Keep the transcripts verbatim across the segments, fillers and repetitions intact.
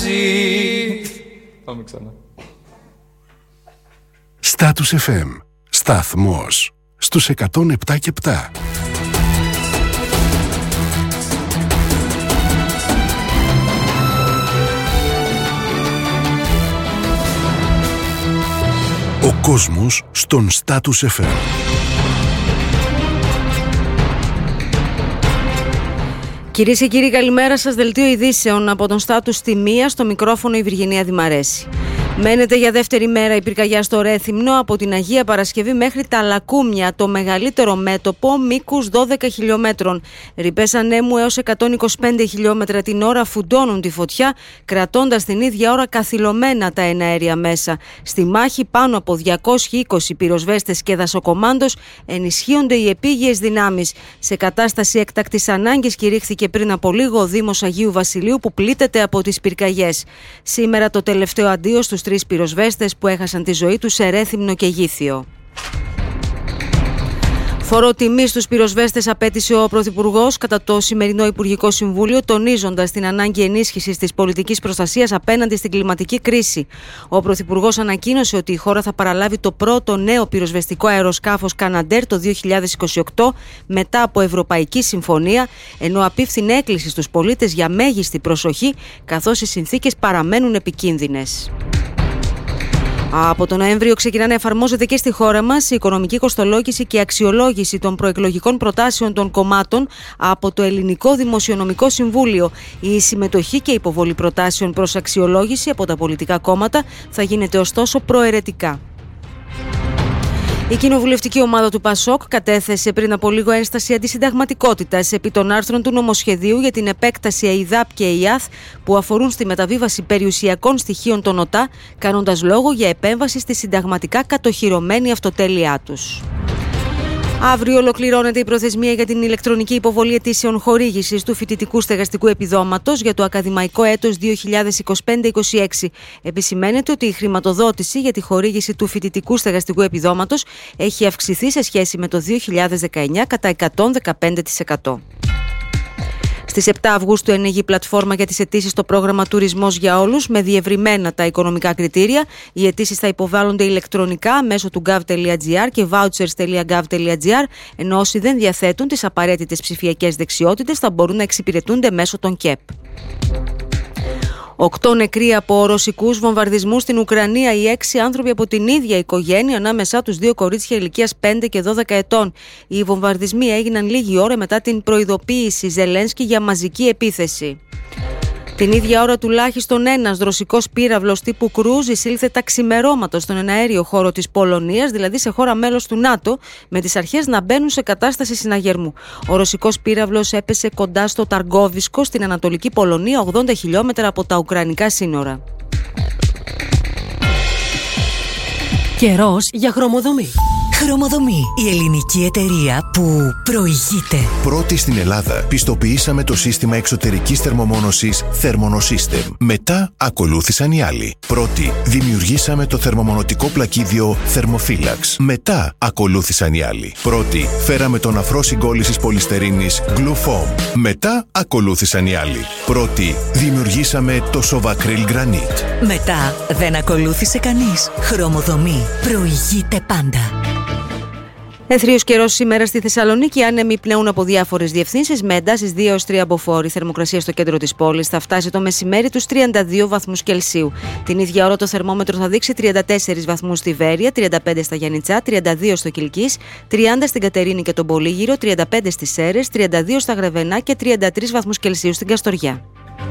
Πάμε ξανά. Status εφ εμ. Σταθμός στους εκατόν επτά και επτά. Ο κόσμος στον Status εφ εμ. Κυρίες και κύριοι, καλημέρα σας. Δελτίο ειδήσεων από τον Status στη μία, στο μικρόφωνο η Βυργινία Δημαρέση. Μένεται για δεύτερη μέρα η πυρκαγιά στο Ρέθυμνο από την Αγία Παρασκευή μέχρι τα Λακούμια, το μεγαλύτερο μέτωπο μήκους δώδεκα χιλιόμετρων. Ρηπές ανέμου έως εκατόν είκοσι πέντε χιλιόμετρα την ώρα φουντώνουν τη φωτιά, κρατώντας την ίδια ώρα καθυλωμένα τα εναέρια μέσα. Στη μάχη πάνω από διακόσιοι είκοσι πυροσβέστες και δασοκομάντος ενισχύονται οι επίγειες δυνάμεις. Σε κατάσταση έκτακτης ανάγκης κηρύχθηκε πριν από λίγο ο Δήμος Αγίου Βασιλείου που πλήττεται από τις πυρκαγιές. Σήμερα το τελευταίο αντίο στους τρεις πυροσβέστες που έχασαν τη ζωή τους σε Ρέθυμνο και Γήθιο. Φόρο τιμής στους πυροσβέστες απέτησε ο Πρωθυπουργός κατά το σημερινό Υπουργικό Συμβούλιο, τονίζοντας την ανάγκη ενίσχυσης της πολιτικής προστασίας απέναντι στην κλιματική κρίση. Ο Πρωθυπουργός ανακοίνωσε ότι η χώρα θα παραλάβει το πρώτο νέο πυροσβεστικό αεροσκάφος Καναντέρ το δύο χιλιάδες είκοσι οκτώ μετά από Ευρωπαϊκή Συμφωνία, ενώ απίφθινε έκκληση στους πολίτες για μέγιστη προσοχή, καθώς οι συνθήκες παραμένουν επικίνδυνες. Από τον Νοέμβριο ξεκινά να εφαρμόζεται και στη χώρα μας η οικονομική κοστολόγηση και αξιολόγηση των προεκλογικών προτάσεων των κομμάτων από το Ελληνικό Δημοσιονομικό Συμβούλιο. Η συμμετοχή και υποβολή προτάσεων προς αξιολόγηση από τα πολιτικά κόμματα θα γίνεται ωστόσο προαιρετικά. Η κοινοβουλευτική ομάδα του ΠΑΣΟΚ κατέθεσε πριν από λίγο ένσταση αντισυνταγματικότητας επί των άρθρων του νομοσχεδίου για την επέκταση ΕΙΔΑΠ και ΕΙΑΘ που αφορούν στη μεταβίβαση περιουσιακών στοιχείων των ΟΤΑ, κάνοντας λόγο για επέμβαση στη συνταγματικά κατοχυρωμένη αυτοτέλειά τους. Αύριο ολοκληρώνεται η προθεσμία για την ηλεκτρονική υποβολή αιτήσεων χορήγησης του φοιτητικού στεγαστικού επιδόματος για το ακαδημαϊκό έτος δύο χιλιάδες είκοσι πέντε είκοσι έξι. Επισημαίνεται ότι η χρηματοδότηση για τη χορήγηση του φοιτητικού στεγαστικού επιδόματος έχει αυξηθεί σε σχέση με το δύο χιλιάδες δεκαεννιά κατά εκατόν δεκαπέντε τοις εκατό. Στις επτά Αυγούστου ενήγει η πλατφόρμα για τις αιτήσεις στο πρόγραμμα Τουρισμός για Όλους με διευρυμένα τα οικονομικά κριτήρια. Οι αιτήσεις θα υποβάλλονται ηλεκτρονικά μέσω του gov.gr και vouchers.gov.gr, ενώ όσοι δεν διαθέτουν τις απαραίτητες ψηφιακές δεξιότητες θα μπορούν να εξυπηρετούνται μέσω των ΚΕΠ. Οκτώ νεκροί από ρωσικούς βομβαρδισμούς στην Ουκρανία, οι έξι άνθρωποι από την ίδια οικογένεια, ανάμεσά τους δύο κορίτσια ηλικίας πέντε και δώδεκα ετών. Οι βομβαρδισμοί έγιναν λίγη ώρα μετά την προειδοποίηση Ζελένσκι για μαζική επίθεση. Την ίδια ώρα τουλάχιστον ένας ρωσικός πύραυλος τύπου κρούζ εισήλθε τα ξημερώματα στον εναέριο χώρο της Πολωνίας, δηλαδή σε χώρα μέλος του ΝΑΤΟ, με τις αρχές να μπαίνουν σε κατάσταση συναγερμού. Ο ρωσικός πύραυλος έπεσε κοντά στο Ταργκόβισκο στην Ανατολική Πολωνία, ογδόντα χιλιόμετρα από τα ουκρανικά σύνορα. Καιρός για χρωμοδομή. Χρωμοδομή, η ελληνική εταιρεία που προηγείται. Πρώτη στην Ελλάδα πιστοποιήσαμε το σύστημα εξωτερικής θερμομόνωσης Thermonosystem. Μετά ακολούθησαν οι άλλοι. Πρώτη δημιουργήσαμε το θερμομονωτικό πλακίδιο Thermophilax. Μετά ακολούθησαν οι άλλοι. Πρώτη φέραμε τον αφρό συγκόλλησης πολυστερίνης Glufoam. Μετά ακολούθησαν οι άλλοι. Πρώτη δημιουργήσαμε το Sovacryl Granite. Μετά δεν ακολούθησε κανείς. Χρωμοδομή προηγείται πάντα. Εθρίος καιρός σήμερα στη Θεσσαλονίκη. Άνεμοι πνέουν από διάφορες διευθύνσεις με εντάσεις δύο έως τρία μποφόρ. Η θερμοκρασία στο κέντρο της πόλης θα φτάσει το μεσημέρι τους τριάντα δύο βαθμούς Κελσίου. Την ίδια ώρα το θερμόμετρο θα δείξει τριάντα τέσσερις βαθμούς στη Βέρεια, τριάντα πέντε στα Γιαννιτσά, τριάντα δύο στο Κιλκής, τριάντα στην Κατερίνη και τον Πολύγυρο, τριάντα πέντε στις Σέρρες, τριάντα δύο στα Γρεβενά και τριάντα τρεις βαθμούς Κελσίου στην Καστοριά.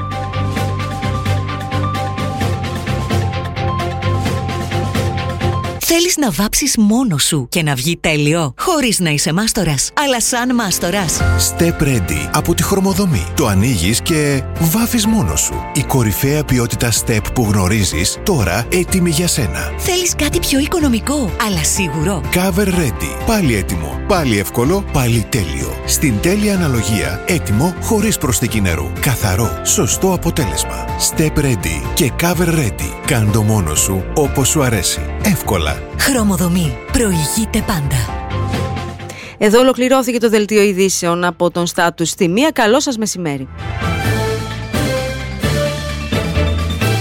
Θέλεις να βάψεις μόνος σου και να βγει τέλειο, χωρίς να είσαι μάστορας, αλλά σαν μάστορας. Step Ready από τη Χρωμοδομή. Το ανοίγεις και βάφεις μόνος σου. Η κορυφαία ποιότητα Step που γνωρίζεις, τώρα έτοιμη για σένα. Θέλεις κάτι πιο οικονομικό, αλλά σίγουρο. Cover Ready. Πάλι έτοιμο. Πάλι εύκολο. Πάλι τέλειο. Στην τέλεια αναλογία. Έτοιμο χωρίς προσθήκη νερού. Καθαρό. Σωστό αποτέλεσμα. Step Ready και Cover Ready. Κάν' το μόνος σου όπως σου αρέσει. Εύκολα. Χρωμοδομή. Προηγείται πάντα. Εδώ ολοκληρώθηκε το δελτίο ειδήσεων από τον Status στη μία. Καλό σας μεσημέρι.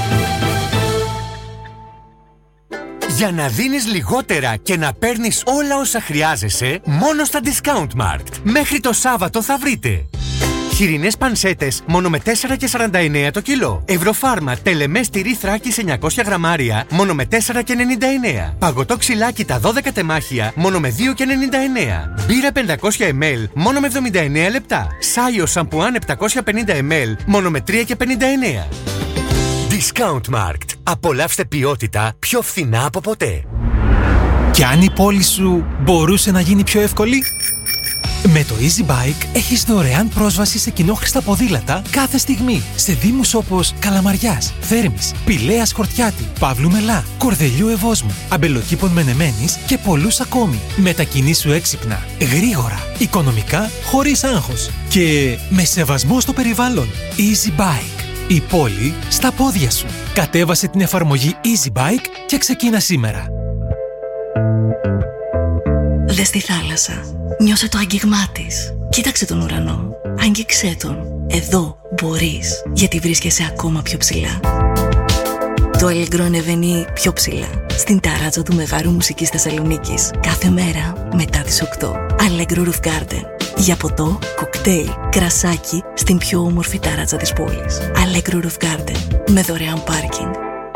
Για να δίνεις λιγότερα και να παίρνεις όλα όσα χρειάζεσαι, μόνο στα Discountmarkt. Μέχρι το Σάββατο θα βρείτε χοιρινές πανσέτες μόνο με τέσσερα και σαράντα εννέα το κιλό. Ευρωφάρμα τελεμές τυρί Θράκης εννιακόσια γραμμάρια μόνο με τέσσερα και ενενήντα εννέα. Παγωτό ξυλάκι τα δώδεκα τεμάχια μόνο με δύο και ενενήντα εννέα. Μπύρα πεντακόσια μιλιλίτρια μόνο με εβδομήντα εννέα λεπτά. Σάιο σαμπουάν επτακόσια πενήντα μιλιλίτρια μόνο με τρία και πενήντα εννέα. Discountmarkt. Απολαύστε ποιότητα πιο φθηνά από ποτέ. Και αν η πόλη σου μπορούσε να γίνει πιο εύκολη? Με το Easy Bike έχεις δωρεάν πρόσβαση σε κοινόχρηστα ποδήλατα κάθε στιγμή σε δήμους όπως Καλαμαριάς, Θέρμης, Πηλαίας Χορτιάτη, Παύλου Μελά, Κορδελιού Ευόσμου, Αμπελοκήπων Μενεμένης και πολλούς ακόμη. Μετακινήσου έξυπνα, γρήγορα, οικονομικά, χωρίς άγχος και με σεβασμό στο περιβάλλον. Easy Bike. Η πόλη στα πόδια σου. Κατέβασε την εφαρμογή Easy Bike και ξεκίνα σήμερα. Δες τη θάλασσα. Νιώσε το άγγιγμά της. Κοίταξε τον ουρανό. Άγγιξέ τον. Εδώ μπορείς, γιατί βρίσκεσαι ακόμα πιο ψηλά. Το Allegro ανεβαίνει πιο ψηλά. Στην ταράτσα του Μεγάρου Μουσικής Θεσσαλονίκης. Κάθε μέρα μετά τις οκτώ. Allegro Roof Garden. Για ποτό, κοκτέιλ, κρασάκι στην πιο όμορφη ταράτσα της πόλης. Allegro Roof Garden. Με δωρεάν πάρκινγκ.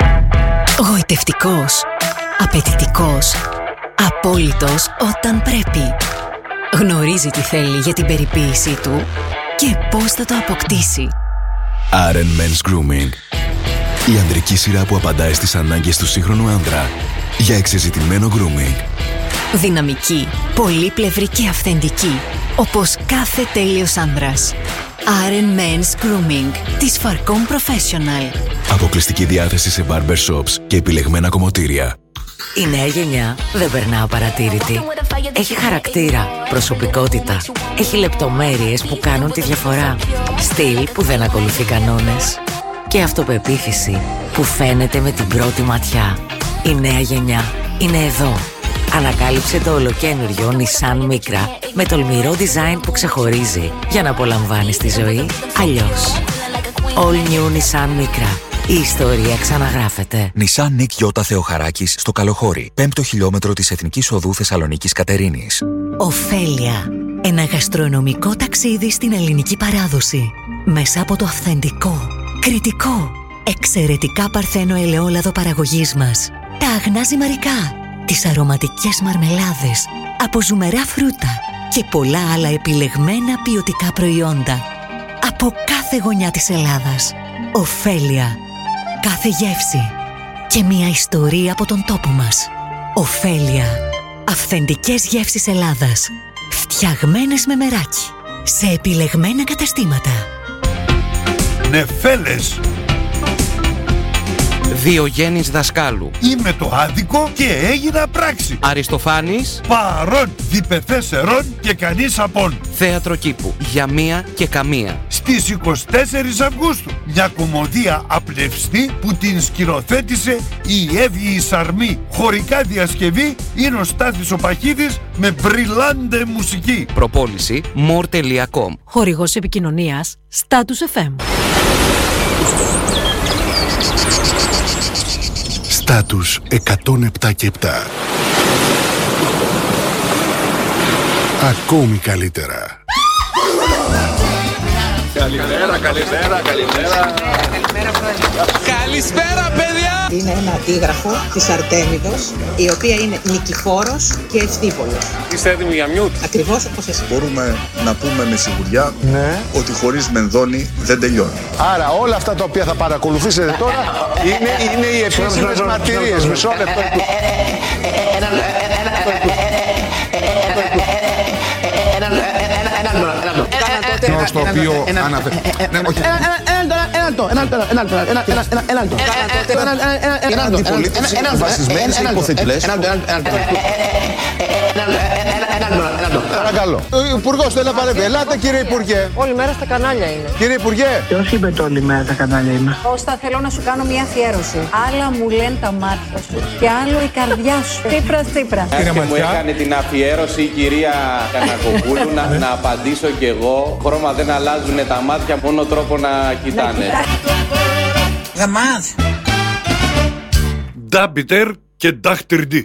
Γοητευτικός. Απαιτητικός. Απόλυτος όταν πρέπει. Γνωρίζει τι θέλει για την περιποίησή του και πώς θα το αποκτήσει. Aren Men's Grooming. Η ανδρική σειρά που απαντάει στις ανάγκες του σύγχρονου άντρα για εξεζητημένο grooming. Δυναμική, πολύπλευρη και αυθεντική, όπως κάθε τέλειος άντρας. Aren Men's Grooming της Farcom Professional. Αποκλειστική διάθεση σε barber shops και επιλεγμένα κομμωτήρια. Η νέα γενιά δεν περνά απαρατήρητη. Έχει χαρακτήρα, προσωπικότητα. Έχει λεπτομέρειες που κάνουν τη διαφορά. Στυλ που δεν ακολουθεί κανόνες. Και αυτοπεποίθηση που φαίνεται με την πρώτη ματιά. Η νέα γενιά είναι εδώ. Ανακάλυψε το ολοκαίνουργιο Nissan Micra με τολμηρό design που ξεχωρίζει για να απολαμβάνεις τη ζωή αλλιώς. All new Nissan Micra. Η ιστορία ξαναγράφεται. Nissan Νικ Γιώτα Θεοχαράκης στο Καλοχώρι, πέμπτο χιλιόμετρο της Εθνικής Οδού Θεσσαλονίκης Κατερίνης. Ωφέλεια. Ένα γαστρονομικό ταξίδι στην ελληνική παράδοση. Μέσα από το αυθεντικό, κριτικό, εξαιρετικά παρθένο ελαιόλαδο παραγωγής μας. Τα αγνά ζυμαρικά, τις αρωματικές μαρμελάδες, από ζουμερά φρούτα και πολλά άλλα επιλεγμένα ποιοτικά προϊόντα. Από κάθε γωνιά της Ελλάδας. Ωφέλεια. Κάθε γεύση και μια ιστορία από τον τόπο μας. Ωφέλεια. Αυθεντικές γεύσεις Ελλάδας. Φτιαγμένες με μεράκι. Σε επιλεγμένα καταστήματα. Νεφέλες. Διογέννης Δασκάλου. Είμαι το άδικο και έγινα πράξη. Αριστοφάνης. Παρών, διπεθέσερον και κανείς απόν. Θέατρο κήπου. Για μία και καμία. Στις εικοστή τέταρτη Αυγούστου. Μια κομμωδία απλευστή που την σκηνοθέτησε η Εύη η Σαρμή. Χωρικά διασκευή είναι ο Στάθης ο Παχίδης με μπριλάντε μουσική. Προπόληση more τελεία com. Χορηγός επικοινωνίας Status εφ εμ. Στάτους εκατόν επτά και επτά. Ακόμη καλύτερα. Καλημέρα, καλημέρα, καλημέρα. Καλησπέρα, παιδιά! Είναι ένα αντίγραφο της Αρτέμιδος, η οποία είναι νικηφόρος και ευθύβολος. Είστε έτοιμοι για μιούτ? Ακριβώς όπως εσύ. Μπορούμε να πούμε με σιγουριά ναι. ότι χωρίς μενδόνι δεν τελειώνει. Άρα όλα αυτά τα οποία θα παρακολουθήσετε τώρα είναι, είναι οι επίσημες μαρτυρίες. Μισό λεπτό. Στο οποίο αναφέρει. Είναι αντιπολίτευση βασισμένη σε υποθετηλές. Παρακαλώ. Ο Υπουργός θέλει να παρέμβει. Ελάτε, κύριε Υπουργέ. Όλη μέρα στα κανάλια είναι. Κύριε Υπουργέ. Ποιος είπε το όλη μέρα στα κανάλια είναι? Κώστα, θέλω να σου κάνω μια αφιέρωση. Άλλα μου λένε τα μάτια σου και άλλο η καρδιά σου. Τσίπρας, Τσίπρας. Και μου έκανε την αφιέρωση η κυρία Κανακοπούλου να, να απαντήσω κι εγώ. Χρώμα δεν αλλάζουν τα μάτια, μόνο τρόπο να κοιτάνε. Γαμάδ. Ντάμπιτερ και Doctor D.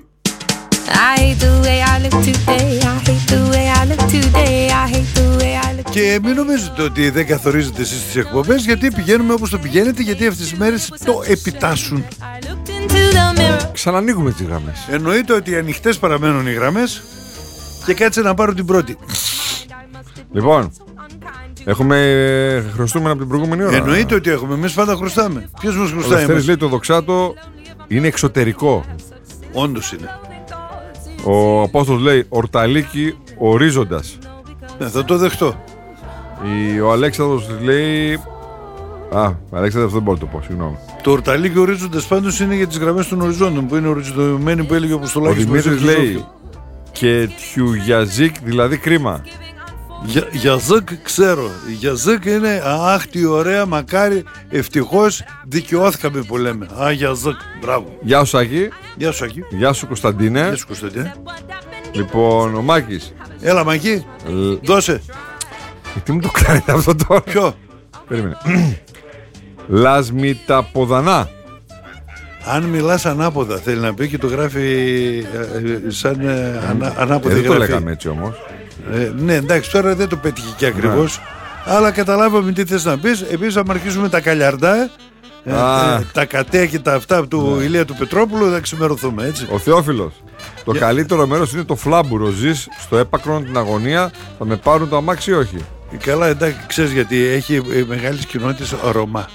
Και μην νομίζετε ότι δεν καθορίζετε εσείς τις εκπομπές, γιατί πηγαίνουμε όπως το πηγαίνετε, γιατί αυτές τις μέρες το επιτάσσουν. Ξανανοίγουμε τις γραμμές. Εννοείται ότι ανοιχτές παραμένουν οι γραμμές και κάτσε να πάρω την πρώτη. Λοιπόν, έχουμε χρωστούμενα από την προηγούμενη ώρα. Εννοείται ότι έχουμε, εμείς πάντα χρωστάμε. Ποιος μας χρωστάει? Ο Λευτέρης λέει το δοξάτο είναι εξωτερικό. Όντως είναι. Ο Απόστολος λέει ορταλίκι ορίζοντας. Ναι, θα το δεχτώ. Η, ο Αλέξανδρος λέει... Α, Αλέξανδρο, αυτό δεν μπορώ να το πω, συγγνώμη. Το ορταλίκι ορίζοντας πάντως είναι για τις γραμμές των οριζόντων, που είναι οριζοντωμένοι, που έλεγε ο Αποστολάκης. Ο Δημήτρης λέει και τιουγιαζίκ, δηλαδή κρίμα. Για, γιαζίκ ξέρω. Γιαζίκ είναι αχ τι ωραία, μακάρι, ευτυχώς δικαιώθηκαμε που λέμε. Α, γιαζίκ, μπράβο. Γεια σου Άκη. Γεια σου Άκη. Γεια σου Κωνσταντίνε. Γεια σου Κωνσταντίνε. Λοιπόν, ο Μάκης. Έλα Μάκη, Λ... δώσε. Τι μου το κάνετε αυτό τώρα? Ποιο? Περίμενε. Λασμιταποδανά. Αν μιλάς ανάποδα θέλει να πει, και το γράφει ε, ε, σαν ε, ανα, ανάποδη ε, δεν γραφή. το λέγαμε έτσι όμως. Ε, ναι, εντάξει, τώρα δεν το πέτυχε και ακριβώς. Ναι. Αλλά καταλάβαμε τι θες να πεις. Επίσης, αν αρχίσουμε τα καλιαρντά, ε, ε, τα κατέ και τα αυτά του ναι. Ηλία του Πετρόπουλου, θα ξημερωθούμε, έτσι. Ο Θεόφιλος. Το yeah. καλύτερο μέρος είναι το φλάμπουρο. Ζεις στο έπακρον την αγωνία, θα με πάρουν το αμάξι ή όχι? Καλά, εντάξει, ξέρεις γιατί έχει μεγάλες κοινότητες Ρωμά.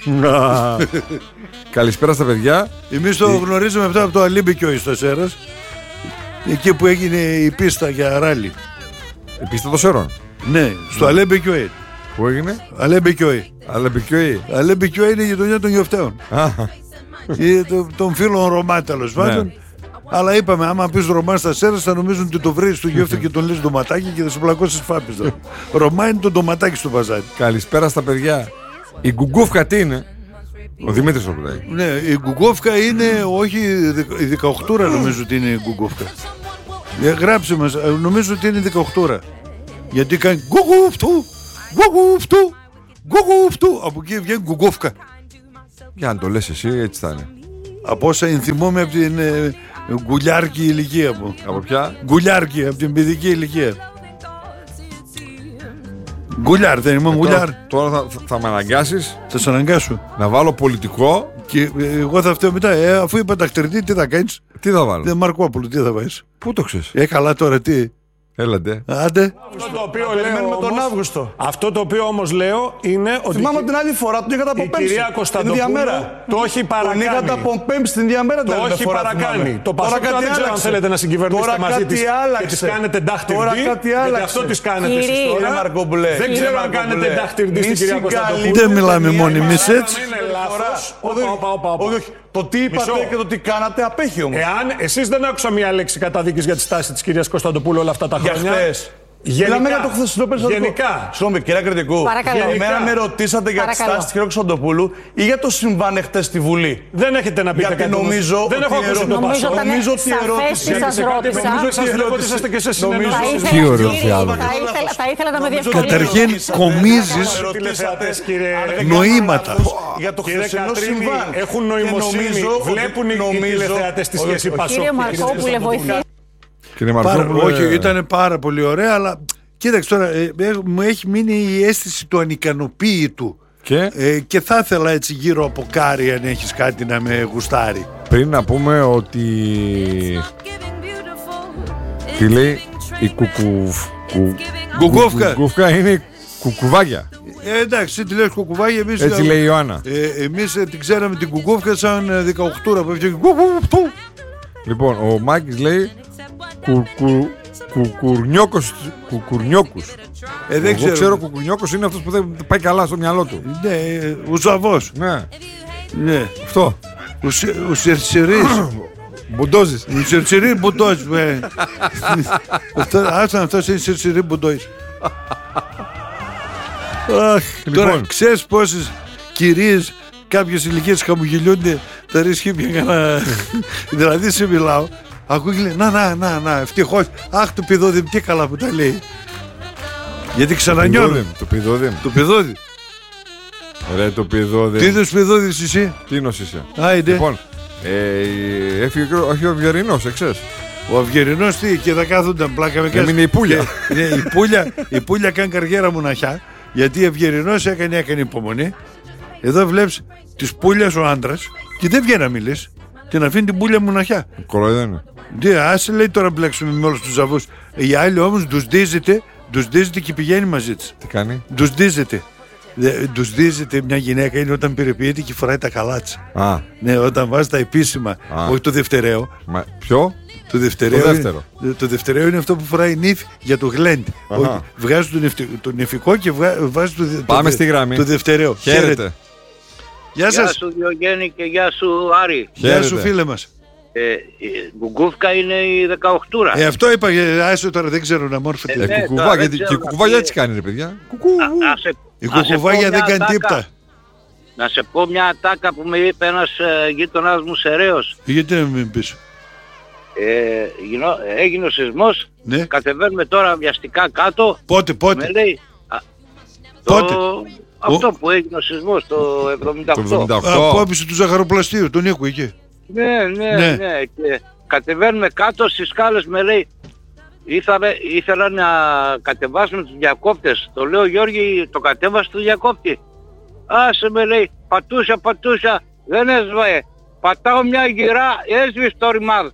Καλησπέρα στα παιδιά. Εμείς το γνωρίζουμε αυτό από το Αλίμπικιο στο Σέρας, εκεί που έγινε η πίστα για ράλι. Η πίστα των Σέρων? Ναι, στο Αλέμπικιο. Πού έγινε? Αλέμπικιο. Αλέμπικιο. Αλέμπικιο είναι η γειτονιά των Γιοφτέων. Των φίλων Ρωμά, τέλος πάντων. Αλλά είπαμε, άμα πεις Ρωμά στα Σέρας, θα νομίζουν ότι το βρεις στο Γιώφτο και τον λες ντοματάκι και θα σου πλακώσεις φάπης. Ρωμά είναι το ντοματάκι στο παζάρι. Καλησπέρα στα παιδιά. Η γκουγκούφκα τι είναι? Ο Δημήτρης το λέει. Ναι, η γκουγκούφκα είναι, όχι η δεκαοχτούρα νομίζω ότι είναι η γκουγκούφκα. Γράψε μας, νομίζω ότι είναι η δεκαοχτούρα. Γιατί κάνει γκουγκούφτου, γκουγκούφτου, γκουγκούφτου. Από εκεί βγαίνει γκουγκούφκα. Για να το λες εσύ, έτσι θα είναι. Από όσα ενθυμόμαι από την ε, γκουλιάρκη ηλικία μου. Από ποια? Γκουλιάρκη, από την παιδική ηλικία. Γκουλιάρ, δεν είμαι γκουλιάρ. Τώρα θα, θα, θα με αναγκάσεις. Θα σε αναγκάσω. Να βάλω πολιτικό. Και ε, εγώ θα φταίω μετά. Ε, αφού είπα ταχτερνή, τι θα κάνεις? Τι θα βάλω? Δεν Μαρκόπουλο, τι θα βάλεις? Πού το ξέρεις? Ε, καλά τώρα, τι? Έλατε. Άντε. Αυτό το οποίο λέω τον Αύγουστο. Αυτό το οποίο όμως λέω είναι ότι. Θυμάμαι την άλλη φορά τον είχατε αποπέμψει. Η κυρία Κωνσταντοπούλου το έχει παρακάνει. Τον είχατε αποπέμψει την ίδια μέρα. Το έχει παρακάνει. Το Πασόκ δεν ξέρω αν θέλετε να συγκυβερνήσετε μαζί της και της κάνετε ντάχτηρντή. Τώρα κάτι άλλαξε. Γιατί αυτό της κάνετε εσείς τώρα. Δεν ξέρω αν κάνετε ντάχτηρντή στην κυρία Κωνσταντοπούλου. Δεν μιλάμε μόνοι εμείς έτσι. Το τι είπατε Μισό. και το τι κάνατε απέχει όμως. Εάν εσείς δεν άκουσα μία λέξη καταδίκης για τη στάση της κυρίας Κωνσταντοπούλου όλα αυτά τα χρόνια. Για χθες. Γενικά. Μιλάμε για το χθεσινό περιστατικό. Γενικά. Συγγνώμη, κυρία Κρητικού. Παρακαλώ. Εμένα με ρωτήσατε για τη στάση της κυρίας Κωνσταντοπούλου ή για το συμβάν χθες στη Βουλή. Δεν έχετε να πείτε κάτι. Γιατί νομίζω δεν έχω ακούσει το Πασό. Νομίζω ότι η ερώτηση. Νομίζω ότι η ερώτηση είσαστε και εσείς συνεννοήσεις. Τι ωραίο διάλογο. Θα ήθελα να με διευκολύνετε. Καταρχήν κομίζεις νοήματα. Για το χθεσινό συμβάν. Έχουν νοημοσύνη. Βλέπουν οι τηλεθεατές τη σχέση Πασό. Κύριε Μαρκόπουλε, βοηθήστε. Πάρα, όχι, ήταν πάρα πολύ ωραία, αλλά κοίταξε τώρα, ε, ε, μου έχει μείνει η αίσθηση του ανικανοποίητου και, ε, και θα ήθελα έτσι γύρω από Κάρι, αν έχεις κάτι να με γουστάρει. Πριν να πούμε ότι τι λέει η κουκουβ... κου... Κουκουβκούφκα είναι κουκουβάγια. Ε, εντάξει, τη λες κουκουβάγια, εμείς έτσι λέει η Ιωάννα. ε, Εμείς ε, την ξέραμε την κουκούφκα σαν δεκαοχτούρα που έφτιαξε κουκουβτού. Λοιπόν, ο Μάκης λέει κουκουρνιόκος, κουκουρνιόκους. Ε, δεν Εγώ ξέρω. ξέρω κουκουρνιόκος είναι αυτός που δεν πάει καλά στο μυαλό του. Ναι, ο Ζαβός. Ναι. Ναι. Αυτό. Ο Σερσερής. Μπουντόζης. Ο Σερσερής Μπουντόζης. Άσταν αυτός είναι Σερσερής Μπουντόζης. Τώρα ξέρεις πόσες κυρίες κάποιες ηλικίες χαμογελιούνται τα ρίσκει κανένα. Δηλαδή σε μιλάω, ακούει και λέει να να να να ευτυχώς. Αχ, το πηδόδι τι καλά που τα λέει. Γιατί ξανανιώνω. Το πηδόδι. Το πηδόδι. Ρε το πηδόδι. Τι είδες πηδόδις εσύ? Τι νος είσαι? Άιντε. Λοιπόν, Ε, έφυγε, όχι ο Αυγερινός, εξές. Ο Αυγερινός τι, και θα κάθονταν πλάκα με κάτω. Έμεινε η Πούλια. Ναι, η Πούλια, η Πούλια κάνει καριέρα μοναχιά, γιατί ο Αυγερινός έκανε, έκανε υπομονή. Εδώ βλέπεις της Πούλιας ο άντρας και δεν βγαίνει να μιλήσει. Την αφήνει την Πούλια μοναχιά. Κοροϊδένε. Τι, άσε λέει τώρα μπλέξουμε με όλους τους ζαβούς. Οι άλλοι όμως τους δίζεται, τους δίζεται και πηγαίνει μαζί της. Τι κάνει? Τους δίζεται. Τους δίζεται μια γυναίκα είναι όταν περιποιείται και φοράει τα καλάτσα. Α. Ναι, όταν βάζει τα επίσημα. Α. Όχι το δευτεραίο. Μα, ποιο? Το δευτεραίο, το, δεύτερο. Είναι, το δευτεραίο είναι αυτό που φοράει η νύφη για το γλέντ. Βγάζει το, νεφ, το νεφικό και βάζει το, Πάμε το, στη γραμμή. το δευτεραίο. Χαίρετε. Γεια σας. Γεια σου Διογέννη και γεια σου Άρη. Γεια σου φίλε μας. Ε, η Γκουγκούφκα είναι η δεκαοκτούρα. Ε, αυτό είπα, άσο τώρα δεν ξέρω να μόρφεται. Ε, ναι, κουκουβά, γιατί, και η κουκουβάγια έτσι κάνει ρε παιδιά. Η κουκουβάγια δεν κάνει τίποτα. Να σε πω μια ατάκα που με είπε ένας ε, γείτονάς μου Σεραίος. Γιατί να μην πεις? Ε, γινό, έγινε ο σεισμός, ναι. Κατεβαίνουμε τώρα βιαστικά κάτω. Πότε, πότε? Με λέει, α, πότε? Το, αυτό ο... που έγινε ο σεισμός το εβδομήντα οκτώ. Από άποψη του ζαχαροπλαστείου, τον Νίκο εκεί. Ναι, ναι, ναι, ναι. Και κατεβαίνουμε κάτω στις σκάλες, με λέει, ήθελα, ήθελα να κατεβάσουμε τους διακόπτες. Το λέω Γιώργη, το κατέβασε το διακόπτη. Άσε, με λέει, πατούσα, πατούσα, δεν έσβαε. Πατάω μια γυρά, έσβησε το ρημάδ.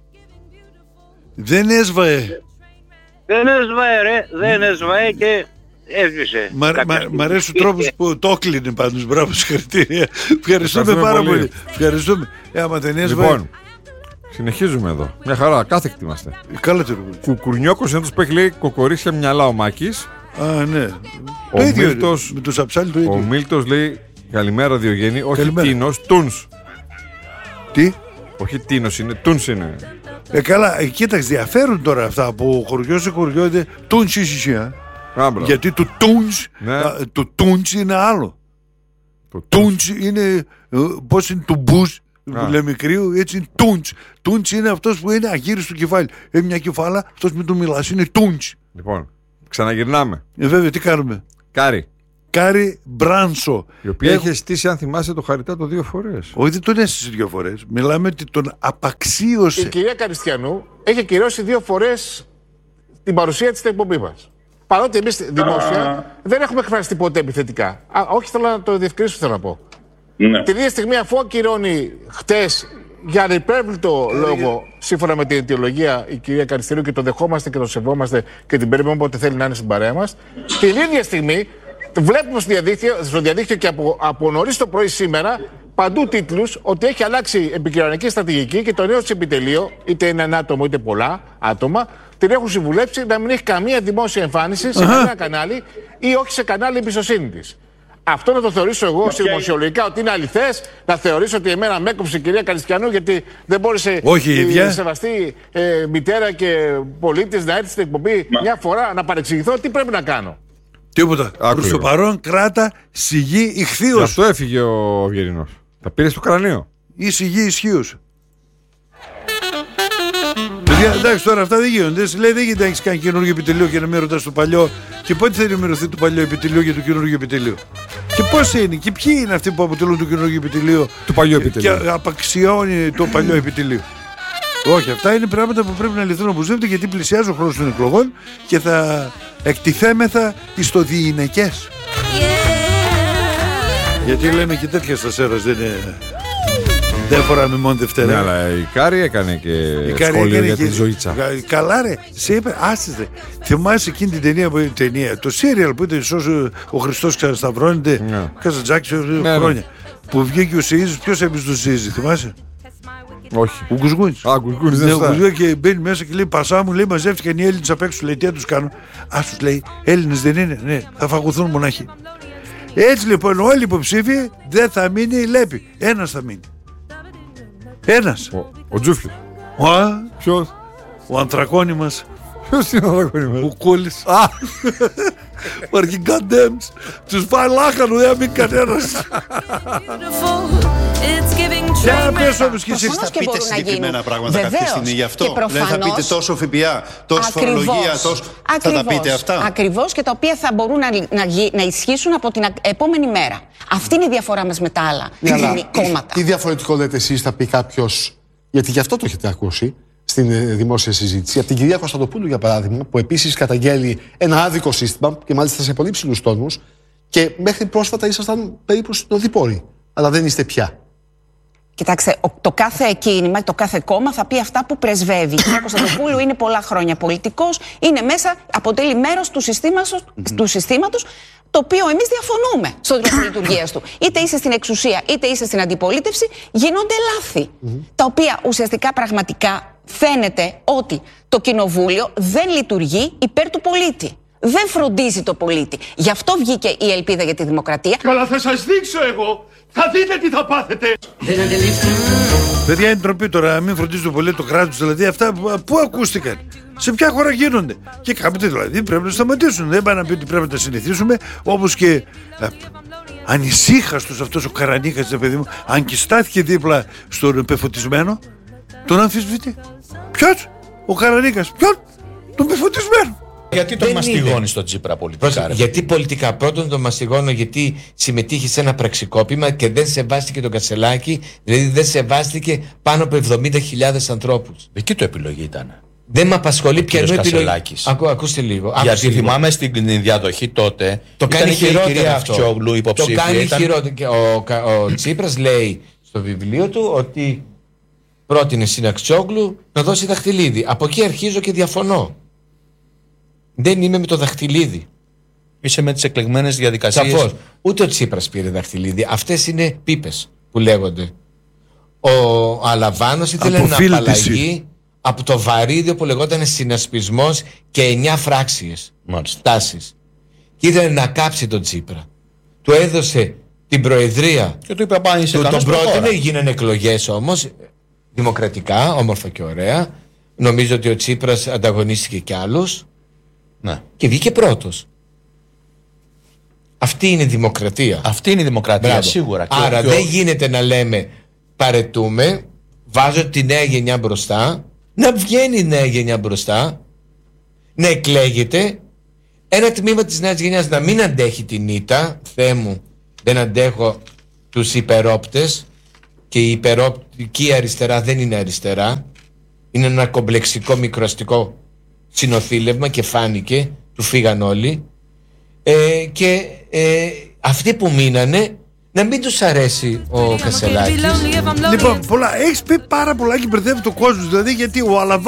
Δεν έσβαε. Δεν έσβαε ρε, δεν έσβαε και έσβησε. Μ' αρέσει ο τρόπος που το κλείνει πάντως, μπράβο, συγχαρητήρια. Ευχαριστούμε πάρα πολύ. Ευχαριστούμε. Ε, άμα δεν έσβαε. Λοιπόν, συνεχίζουμε εδώ. Μια χαρά, κάθεκτοι είμαστε. Καλά το Κουκουρνιόκος είναι αυτός που έχει λέει κοκορίσια μυαλά ο Μάκης. Α, ναι. Ο Μίλτος, με το σαψάλι το ίδιο. Ο Μίλτος λέει καλημέρα Διογέννη, όχι Τίνος, Τούνς. Τι? Όχι Τίνος είναι, Τούνς είναι. Ε, καλά, ε, κοίταξε, διαφέρουν τώρα αυτά από χωριό σε χωριό. Είναι Τούνς ισχύει. Γιατί το Τούνς, ναι. Το Τούνς είναι άλλο. Το Τούνς είναι, πώς είναι το Μπούς, που λέμε κρύο, έτσι είναι Τούνς. Τούνς είναι αυτός που είναι αγύριστο κεφάλι. Έχει μια κεφάλα, αυτός με το μιλάς, είναι Τούνς. Λοιπόν, ξαναγυρνάμε. Ε, βέβαια, τι κάνουμε? Κάρι. Κάρι Μπράνσο. Η οποία Έχω... είχε στήσει, αν θυμάσαι, το Χαριτάτο δύο φορές. Όχι, δεν τον έστησε δύο φορές. Μιλάμε ότι τον απαξίωσε. Η κυρία Καριστιανού έχει κυρώσει δύο φορές την παρουσία της στην εκπομπή μας. Παρότι εμείς δημόσια uh... δεν έχουμε εκφράσει ποτέ επιθετικά. Α, όχι, θέλω να το διευκρινίσω, θέλω να πω. Ναι. Την ίδια στιγμή, αφού ακυρώνει χτες για ανυπέρβλητο λόγο, σύμφωνα με την αιτιολογία, η κυρία Καριστιανού, και το δεχόμαστε και το σεβόμαστε και την περιμένουμε όποτε θέλει να είναι στην παρέα μας, την ίδια στιγμή. Βλέπουμε στο διαδίκτυο, στο διαδίκτυο και από, από νωρίς το πρωί σήμερα παντού τίτλους ότι έχει αλλάξει επικοινωνιακή στρατηγική και το νέο της επιτελείο, είτε είναι ένα άτομο είτε πολλά άτομα, την έχουν συμβουλέψει να μην έχει καμία δημόσια εμφάνιση σε κανένα κανάλι ή όχι σε κανάλι εμπιστοσύνη της. Αυτό να το θεωρήσω εγώ okay. δημοσιολογικά ότι είναι αληθές, να θεωρήσω ότι εμένα με έκοψε η κυρία Καριστιανού γιατί δεν μπόρεσε όχι, η, η σεβαστή ε, μητέρα και πολίτης να έρθει στην εκπομπή Μα. μια φορά να παρεξηγηθώ, τι πρέπει να κάνω? Τίποτα. Προς το παρόν κράτα σιγή ηχθείως. Γι' αυτό έφυγε ο Αυγερινός. Τα πήρε στο κρανίο. Ή σιγή ισχύως. Παιδιά, εντάξει, τώρα αυτά δεν γίνονται. Λέει δεν γίνεται να έχεις κάνει καινούργιο επιτελείο και να με ρωτάς το παλιό. Και πότε θα ενημερωθεί το παλιό επιτελείο για το καινούργιο επιτελείο? Και πώς είναι, και ποιοι είναι αυτοί που αποτελούν το καινούργιο επιτελείο του παλιού επιτελείου και απαξιώνει το παλιό επιτελείο? Όχι, αυτά είναι πράγματα που πρέπει να λυθούν οπωσδήποτε, γιατί πλησιάζει ο χρόνος των εκλογών και θα εκτιθέμεθα εις το διηνεκές. Yeah. Γιατί λέμε και τέτοια στα σέρας, δεν είναι... Δεν φοράμε μόνο Δευτέρα. Ναι, αλλά η Κάρη έκανε και η σχόλιο έκανε για και... τη ζωήτσα. Καλά ρε, σε είπε, άστησε. Θυμάσαι εκείνη την ταινία, που, ταινία το σύριαλ που ήταν ο Χριστός ξανασταυρώνεται, yeah. Καζατζάκης χρόνια. Ναι. Που βγήκε ο Σεΐζης, ποιος έπαιζε το Σεΐζη, θυμάσαι? Όχι. Ο Γκουσγούνης. Α, Γκουσγούνης, δεν φτάνει. Και μπαίνει μέσα και λέει, Πασά μου, λέει, μαζεύτηκαν οι Έλληνες απ' έξω, λέει, τι να τους κάνω? Α, τους λέει, Έλληνες δεν είναι, ναι, θα φαγωθούν μονάχοι. Έτσι λοιπόν όλοι οι υποψήφοι δεν θα μείνει η Λέπη. Ένας θα μείνει. Ένας. Ο, ο Τζούφιος. Ο, ποιος? Ο Ανθρακόνη μας. Ποιος είναι ο Ανθρακόνη μας? Ο Κούλης. Α, Βαρκή goddamns. Τους πάει λάχανο, δεν μείνει κανένας. Για πες όμως και εσείς. Θα πείτε συγκεκριμένα πράγματα κάποια στιγμή γι' αυτό. Δεν θα πείτε τόσο ΦΠΑ, τόσο φορολογία, τόσο... Θα τα πείτε αυτά. Ακριβώς, και τα οποία θα μπορούν να, να, να ισχύσουν από την επόμενη μέρα. Αυτή είναι η διαφορά μας με τα άλλα κόμματα. Τι διαφορετικό λέτε εσείς θα πει κάποιος Γιατί γι' αυτό το έχετε ακούσει στην δημόσια συζήτηση. Από την κυρία Κωνσταντοπούλου, για παράδειγμα, που επίσης καταγγέλει ένα άδικο σύστημα και μάλιστα σε πολύ ψηλούς τόνους, και μέχρι πρόσφατα ήσασταν περίπου συνοδοιπόροι. Αλλά δεν είστε πια. Κοιτάξτε, το κάθε κίνημα, το κάθε κόμμα θα πει αυτά που πρεσβεύει. Η κυρία Κωνσταντοπούλου είναι πολλά χρόνια πολιτικός, είναι μέσα, αποτελεί μέρος του συστήματος, του συστήματος, το οποίο εμείς διαφωνούμε στον τρόπο λειτουργίας του. Είτε είσαι στην εξουσία, είτε είσαι στην αντιπολίτευση, γίνονται λάθη. Mm-hmm. Τα οποία ουσιαστικά πραγματικά φαίνεται ότι το κοινοβούλιο δεν λειτουργεί υπέρ του πολίτη. Δεν φροντίζει το πολίτη. Γι' αυτό βγήκε η ελπίδα για τη δημοκρατία. Καλά, θα σας δείξω εγώ. Θα δείτε τι θα πάθετε. Δεν αντιλήφθηκα. Παιδιά, είναι ντροπή τώρα να μην φροντίζει το πολίτη, το κράτος. Δηλαδή, αυτά πού ακούστηκαν, σε ποια χώρα γίνονται. Και κάποτε δηλαδή πρέπει να σταματήσουν. Δεν πάει να πει ότι πρέπει να τα συνηθίσουμε. Όπως και ανησύχαστος αυτός ο Καρανίκας, παιδί μου, αν και στάθηκε δίπλα στον πεφωτισμένο, τον αμφισβητεί. Ποιος? Ο Καρανίκας. Ποιον? Τον πεφωτισμένο. Γιατί τον μαστιγώνει στον Τσίπρα πολιτικά? Ρε. Γιατί πολιτικά? Πρώτον τον μαστιγώνω γιατί συμμετείχε σε ένα πραξικόπημα και δεν σεβάστηκε τον Κασελάκη, δηλαδή δεν σεβάστηκε πάνω από εβδομήντα χιλιάδες ανθρώπους. Εκεί το επιλογή ήταν. Δεν με απασχολεί πια είναι επιλογή. Ακού, ακούστε λίγο. Γιατί ακούστε θυμάμαι λίγο. Στην διαδοχή τότε το κάνει χειρότερο αυτό. Αυτιόγλου, υποψήφια, το κάνει ήταν... χειρότερο. Ο, ο Τσίπρας λέει στο βιβλίο του ότι πρότεινε στην Αξιόγλου να δώσει δαχτυλίδι. Από εκεί αρχίζω και διαφωνώ. Δεν είμαι με το δαχτυλίδι. Είσαι με τις εκλεγμένες διαδικασίες. Σαφώς. Ούτε ο Τσίπρας πήρε δαχτυλίδι. Αυτές είναι πίπες που λέγονται. Ο Αλαβάνος ήθελε να απαλλαγεί από το βαρύδιο που λεγόταν συνασπισμός και εννιά φράξιες τάσεις. Και ήθελε να κάψει τον Τσίπρα. Του έδωσε την προεδρία. Και του είπε πάνε σε του, τον πρότεινε, γίνανε εκλογές όμως δημοκρατικά, όμορφα και ωραία. Νομίζω ότι ο Τσίπρας ανταγωνίστηκε κι άλλους. Ναι. Και βγήκε πρώτος. Αυτή είναι η δημοκρατία. Αυτή είναι η δημοκρατία. Μπράβο. Σίγουρα. Άρα και δεν ο... γίνεται να λέμε παρετούμε, βάζω τη νέα γενιά μπροστά, να βγαίνει η νέα γενιά μπροστά, να εκλέγεται, ένα τμήμα της νέας γενιάς να μην αντέχει την ήττα. Θεέ μου, δεν αντέχω τους υπερόπτες, και η υπερόπτικη αριστερά δεν είναι αριστερά, είναι ένα κομπλεξικό μικροαστικό συνοθήλευμα και φάνηκε, του φύγαν όλοι, ε, και ε, αυτοί που μείνανε να μην τους αρέσει ο Κασελάκης. Λοιπόν, πολλά, έχεις πει πάρα πολλά και μπερδεύει το κόσμο, δηλαδή γιατί ο Αλαβάνος